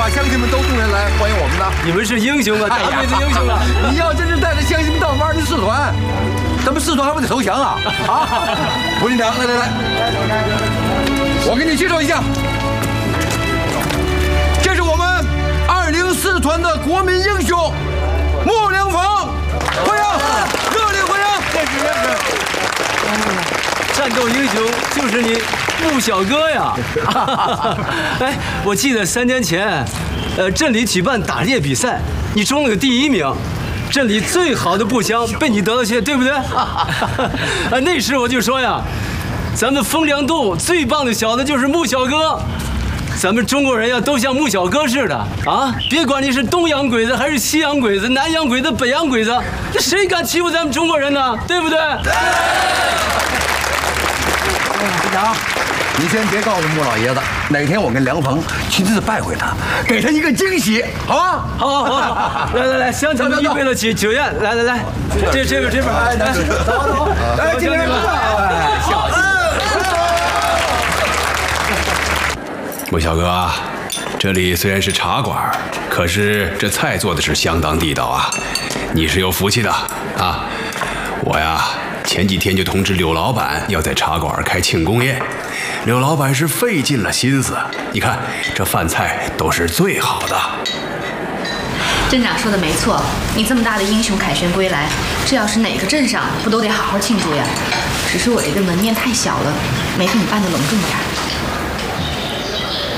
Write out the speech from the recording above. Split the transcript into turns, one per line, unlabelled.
把乡亲们都动员来欢迎我们呢。
你们是英雄啊，大辈子英雄啊！
你要真是带着乡亲们到我们20四团，咱们四团还不得投降啊？啊！吴林长，来，我给你介绍一下，这是我们204团的国民英雄穆良逢，欢迎，热烈欢迎！
战斗英雄就是你，穆小哥呀！哎，我记得3年前，镇里举办打猎比赛，你中了个第1名，镇里最好的步枪被你得了去，对不对？那时我就说呀，咱们丰良渡最棒的小子就是穆小哥。咱们中国人呀，都像穆小哥似的啊！别管你是东洋鬼子还是西洋鬼子、南洋鬼子、北洋鬼子，这谁敢欺负咱们中国人呢？对不对？对。
队长，你先别告诉穆老爷子，哪天我跟梁鹏亲自拜会他，给他一个惊喜，好吗？
好，来，乡亲们预备了酒宴，来，这边，来，走，
来，进来吧，小子。
穆小哥啊，这里虽然是茶馆，可是这菜做的是相当地道啊，你是有福气的啊！我呀，前几天就通知柳老板要在茶馆开庆功宴，柳老板是费尽了心思，你看这饭菜都是最好的。
镇长说的没错，你这么大的英雄凯旋归来，这要是哪个镇上不都得好好庆祝呀？只是我这个门面太小了，没给你办得隆重点。